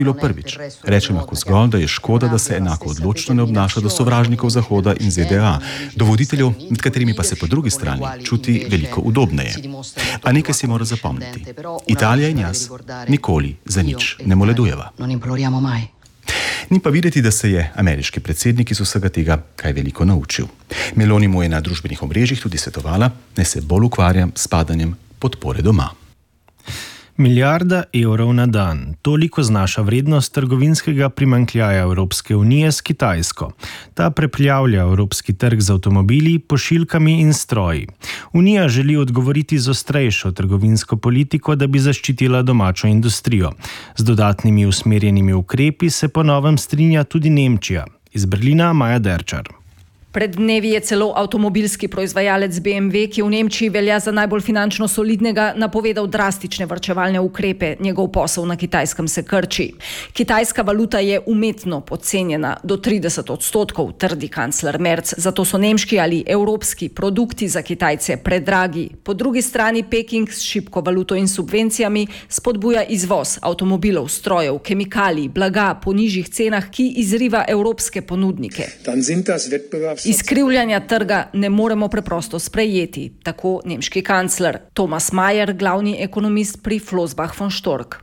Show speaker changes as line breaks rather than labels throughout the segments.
bilo prvič. Rečem lahko zgolj, da je škoda, da se enako odločno ne obnaša do sovražnikov Zahoda in ZDA, do voditeljev, med katerimi pa se po drugi strani čuti veliko udobneje. A nekaj si mora zapomniti. Italija in jaz nikoli za nič ne moledujeva. Ni pa videti, da se je ameriški predsednik iz vsega tega kaj veliko naučil. Meloni mu je na družbenih omrežjih tudi svetovala, naj se bolj ukvarja s padanjem podpore doma.
Milijarda evrov na dan. Toliko znaša vrednost trgovinskega primanjkljaja Evropske unije s Kitajsko. Ta preplavlja evropski trg z avtomobili, pošiljkami in stroji. Unija želi odgovoriti z ostrejšo trgovinsko politiko, da bi zaščitila domačo industrijo. Z dodatnimi usmerjenimi ukrepi se po novem strinja tudi Nemčija. Iz Berlina Maja Derčar.
Pred dnevi je celo avtomobilski proizvajalec BMW, ki v Nemčiji velja za najbolj finančno solidnega, napovedal drastične varčevalne ukrepe. Njegov posel na Kitajskem se krči. Kitajska valuta je umetno podcenjena do 30%, trdi kancler Merz. Zato so nemški ali evropski produkti za Kitajce predragi. Po drugi strani Peking s šibko valuto in subvencijami spodbuja izvoz avtomobilov, strojev, kemikalij, blaga po nižjih cenah, ki izriva evropske ponudnike. Izkrivljanja trga ne moremo preprosto sprejeti, tako nemški kancler. Thomas Mayer, glavni ekonomist pri Flossbach von Storch.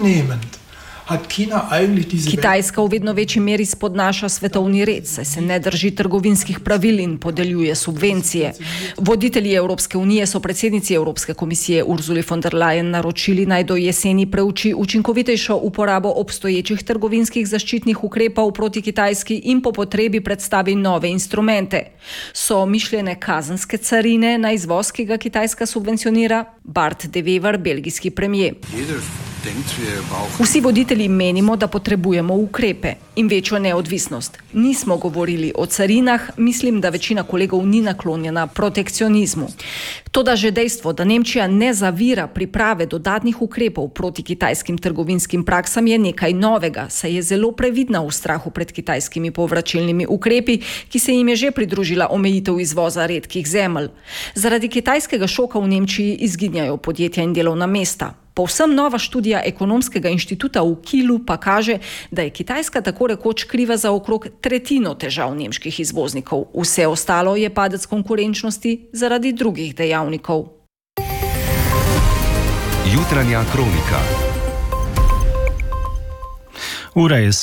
Kitajska v vedno večji meri spodnaša svetovni red, saj se ne drži trgovinskih pravil in podeljuje subvencije. Voditelji Evropske unije so predsednici Evropske komisije Ursuli von der Leyen naročili, naj do jeseni preuči učinkovitejšo uporabo obstoječih trgovinskih zaščitnih ukrepov proti Kitajski in po potrebi predstavi nove instrumente. So mišljene kazenske carine na izvoz, ki ga Kitajska subvencionira? Bart de Wever, belgijski premier. Vsi voditelji menimo, da potrebujemo ukrepe in večjo neodvisnost. Nismo govorili o carinah, mislim, da večina kolegov ni naklonjena protekcionizmu. Toda že dejstvo, da Nemčija ne zavira priprave dodatnih ukrepov proti kitajskim trgovinskim praksam, je nekaj novega, saj je zelo previdna v strahu pred kitajskimi povračilnimi ukrepi, ki se jim je že pridružila omejitev izvoza redkih zemelj. Zaradi kitajskega šoka v Nemčiji izginjajo podjetja in delovna mesta. Povsem nova študija Ekonomskega inštituta v Kielu pa kaže, da je Kitajska tako rekoč kriva za okrog tretjino težav nemških izvoznikov. Vse ostalo je padec konkurenčnosti zaradi drugih dejavnikov.
Jutranja kronika.
Ura je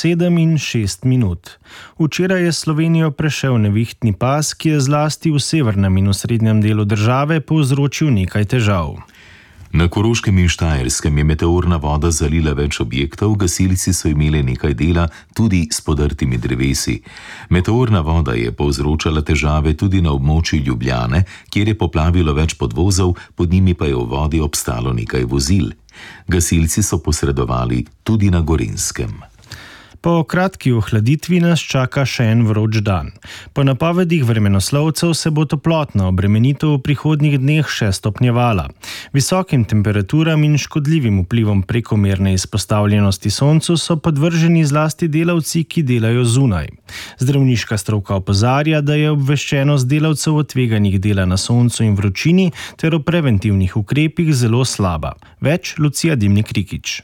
7:06. Včeraj je Slovenijo prešel nevihtni pas, ki je zlasti v severnem in v srednjem delu države povzročil nekaj težav.
Na Koroškem in Štajerskem je meteorna voda zalila več objektov, gasilci so imeli nekaj dela tudi s podrtimi drevesi. Meteorna voda je povzročala težave tudi na območju Ljubljane, kjer je poplavilo več podvozov, pod njimi pa je v vodi obstalo nekaj vozil. Gasilci so posredovali tudi na Gorenjskem.
Po kratki ohladitvi nas čaka še en vroč dan. Po napovedih vremenoslovcev se bo toplotna obremenitev v prihodnjih dneh še stopnjevala. Visokim temperaturam in škodljivim vplivom prekomerne izpostavljenosti soncu so podvrženi zlasti delavci, ki delajo zunaj. Zdravniška stroka opozarja, da je obveščenost delavcev o tveganjih dela na soncu in vročini ter o preventivnih ukrepih zelo slaba. Več Lucija Dimnik-Rikić.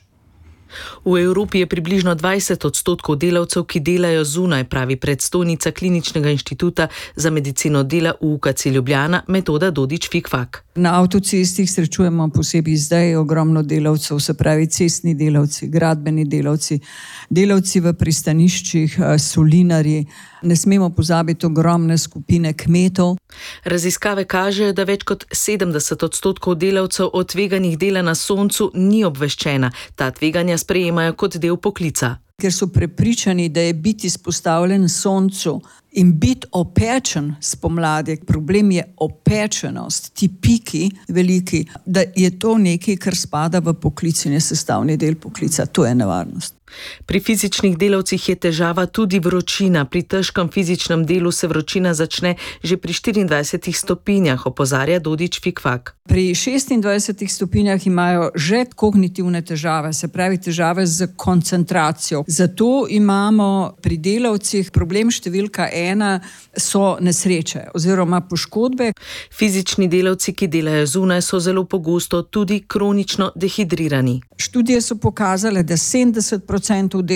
V Evropi je približno 20% delavcev, ki delajo zunaj, pravi predstojnica Kliničnega inštituta za medicino dela v UKC Ljubljana Metoda Dodič-Fikfak.
Na avtocestih srečujemo posebej zdaj ogromno delavcev, se pravi cestni delavci, gradbeni delavci, delavci v pristaniščih, solinarji. Ne smemo pozabiti ogromne skupine kmetov.
Raziskave kažejo, da več kot 70% delavcev o tveganjih dela na soncu ni obveščena. Ta tveganja sprejemajo kot del poklica.
Ker so prepričani, da je biti izpostavljen soncu in biti opečen spomladi. Problem je opečenost, ti piki veliki, da je to nekaj, kar spada v poklic in je sestavni del poklica. To je nevarnost.
Pri fizičnih delavcih je težava tudi vročina. Pri težkem fizičnem delu se vročina začne že pri 24 stopinjah, opozarja Dodič-Fikfak.
Pri 26 stopinjah imajo že kognitivne težave, se pravi težave z koncentracijo. Zato imamo pri delavcih problem številka ena so nesreče oziroma poškodbe.
Fizični delavci, ki delajo zunaj, so zelo pogosto tudi kronično dehidrirani.
Študije so pokazale, da 70%